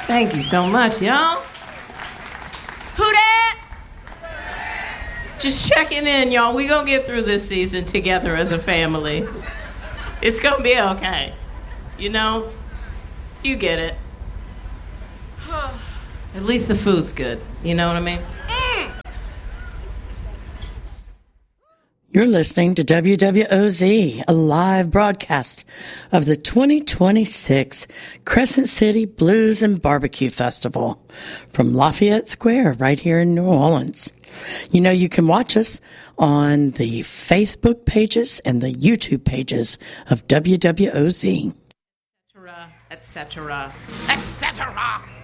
Thank you so much, y'all. Who dat? Just checking in, y'all. We gonna get through this season together as a family. It's gonna be okay. You know? You get it. At least the food's good. You know what I mean? You're listening to WWOZ, a live broadcast of the 2026 Crescent City Blues and Barbecue Festival from Lafayette Square right here in New Orleans. You know, you can watch us on the Facebook pages and the YouTube pages of WWOZ. Etc., etc., etc.